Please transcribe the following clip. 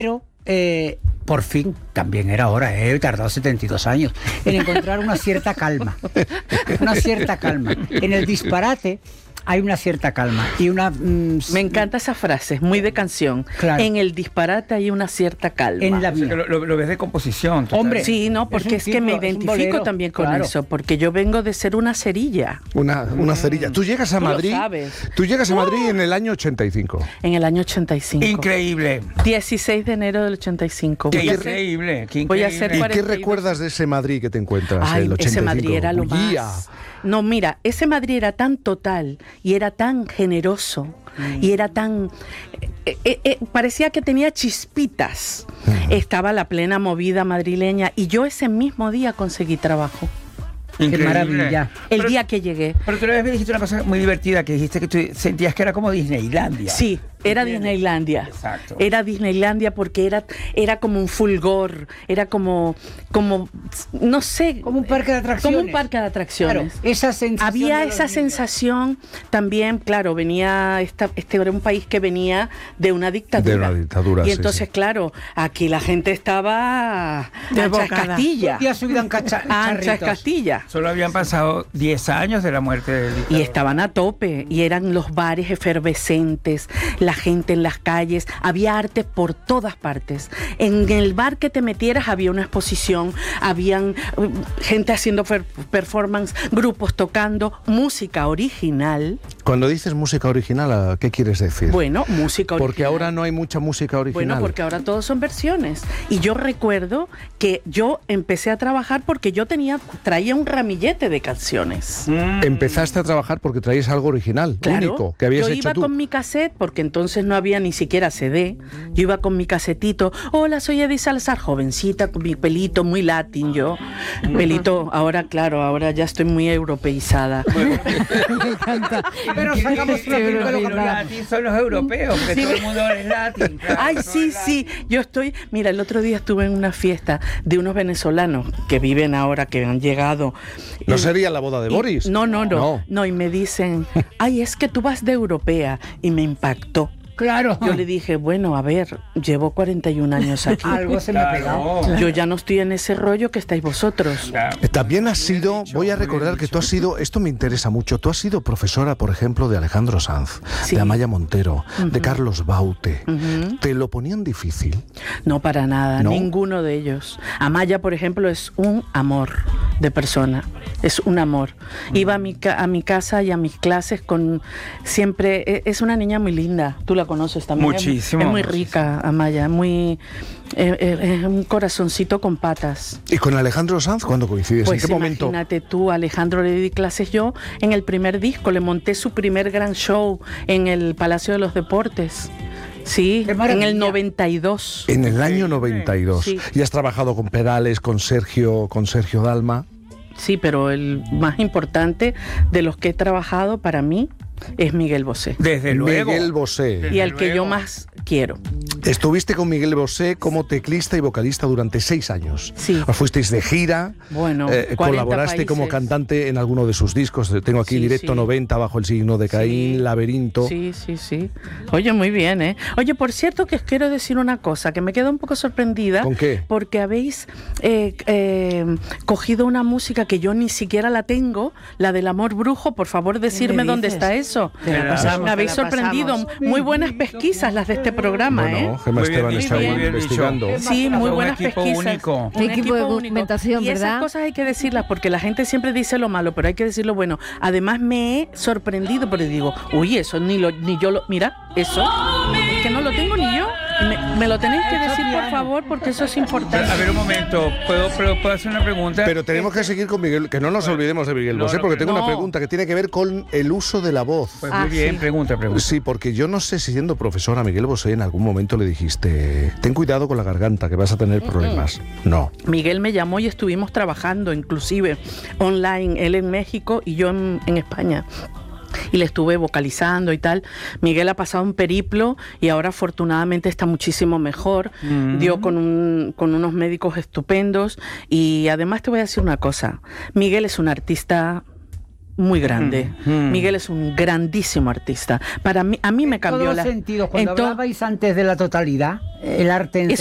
Pero por fin, también era hora, he tardado 72 años en encontrar una cierta calma. Una cierta calma. En el disparate hay una cierta calma y una... Me encanta esa frase, es muy de canción. Claro. En el disparate hay una cierta calma. En la O sea, que lo ves de composición. total. Hombre, Sí, no, porque es que me identifico bolero, también con claro. eso, porque yo vengo de ser una cerilla. Una cerilla. Tú llegas a Tú lo Madrid. sabes. Tú llegas a Madrid en el año 85. En el año 85. Increíble. 16 de enero del 85. Qué Voy a hacer- increíble. Qué voy a increíble. hacer ¿Y qué 42. recuerdas de ese Madrid que te encuentras Ay, el 85? ese Madrid era lo Bullía. más. No, mira, ese Madrid era tan total y era tan generoso y era tan... parecía que tenía chispitas. Estaba la plena movida madrileña y yo ese mismo día conseguí trabajo. Increíble. maravilla. El Pero- día que llegué. Pero tú una vez me dijiste una cosa muy divertida, que dijiste que tú sentías que era como Disneylandia. Sí, era ¿Entiendes? Disneylandia. Exacto. Era Disneylandia porque era como un fulgor, era como no sé, Como un parque de atracciones. como un parque de atracciones. Claro, esa sensación Había de los esa niños. sensación también, claro, venía este era un país que venía de una dictadura. De una dictadura, Y sí, entonces, sí. claro, aquí la gente estaba ancha Desbocada. Castilla. Ya subida en Ancha charritos. Castilla. Solo habían pasado 10 años de la muerte del dictador. Y estaban a tope, y eran los bares efervescentes, la gente en las calles, había arte por todas partes. En el bar que te metieras había una exposición, habían gente haciendo performance, grupos tocando, música original. Cuando dices música original, ¿qué quieres decir? Bueno, música original. Porque ahora no hay mucha música original. Bueno, porque ahora todos son versiones. Y yo recuerdo que yo empecé a trabajar porque yo traía un ramillete de canciones. Empezaste a trabajar porque traías algo original, Claro, único, que habías yo hecho iba tú. con mi cassette, porque entonces no había ni siquiera CD. Yo iba con mi casetito. Hola, soy Edith Salazar, jovencita, con mi pelito muy latín yo. Pelito, ahora claro, ahora ya estoy muy europeizada. Me encanta. Pero sacamos una película Los local. latinos son los europeos, porque Sí. todo el mundo es latín. claro, Ay, todo sí, es sí. Yo estoy... Mira, el otro día estuve en una fiesta de unos venezolanos que viven ahora, que han llegado. ¿No Y- sería la boda de y- Boris? No, y me dicen, ay, es que tú vas de europea. Y me impactó. Claro. Yo le dije, bueno, a ver, llevo 41 años aquí. Algo se me ha pegado. Claro. Yo ya no estoy en ese rollo que estáis vosotros. Claro. También has sido, voy a recordar que tú has sido, esto me interesa mucho, tú has sido profesora, por ejemplo, de Alejandro Sanz, Sí. de Amaya Montero, de Carlos Baute. Ujú. ¿Te lo ponían difícil? No, para nada, ¿No? ninguno de ellos. Amaya, por ejemplo, es un amor de persona, es un amor. Iba a mi casa y a mis clases con siempre, es una niña muy linda, tú la conoces también. Muchísimo, Es muy muchísimo. rica, Amaya, muy, es un corazoncito con patas. ¿Y con Alejandro Sanz cuándo coincides? Pues ¿En qué momento? imagínate tú, Alejandro, le di clases yo en el primer disco, le monté su primer gran show en el Palacio de los Deportes. Sí, ¡Qué en maravilla! el 92. En el año 92. Sí. Y has trabajado con Perales, con Sergio Dalma. Sí, pero el más importante de los que he trabajado para mí es Miguel Bosé. Desde luego. Miguel Bosé. Y al que yo luego. más quiero. Estuviste con Miguel Bosé como teclista y vocalista durante 6 años. Sí. Fuisteis de gira, Bueno, 40 colaboraste como países. cantante en alguno de sus discos. Tengo aquí Sí, Directo sí. 90, Bajo el signo de Caín, Sí. Laberinto. Sí, sí, sí. Oye, muy bien, ¿eh? Oye, por cierto que os quiero decir una cosa, que me quedo un poco sorprendida. ¿Con qué? Porque habéis cogido una música que yo ni siquiera la tengo, la del amor brujo. Por favor, decirme dónde dices? está eso. Te la pasamos, Me habéis te la sorprendido. pasamos. Muy buenas pesquisas las de este programa, Bueno, ¿eh? Gemma Muy bien Esteban dicho, está muy ahí bien investigando. dicho. Sí, muy Un buenas equipo pesquisas. único. Un Equipo de único. documentación, Y esas ¿verdad? cosas hay que decirlas porque la gente siempre dice lo malo, pero hay que decir lo bueno. Además me he sorprendido porque digo, uy, eso ni yo lo... Mira, eso, es que no lo tengo ni yo. Me lo tenéis que decir, por favor, porque eso es importante. A ver, un momento, ¿puedo hacer una pregunta? Pero tenemos que seguir con Miguel, que no nos olvidemos de Miguel No, Bosé, no, porque tengo no. una pregunta que tiene que ver con el uso de la voz. Pues Ah, muy bien, sí. pregunta. Sí, porque yo no sé si siendo profesora Miguel Bosé en algún momento le dijiste, ten cuidado con la garganta, que vas a tener problemas. No. Miguel me llamó y estuvimos trabajando, inclusive online, él en México y yo en España. Y le estuve vocalizando y tal. Miguel ha pasado un periplo y ahora afortunadamente está muchísimo mejor. Dio con unos médicos estupendos. Y además te voy a decir una cosa. Miguel es un artista muy grande. Miguel es un grandísimo artista. A mí me cambió en todos los sentidos. Cuando en to- hablabais antes de la totalidad, el arte en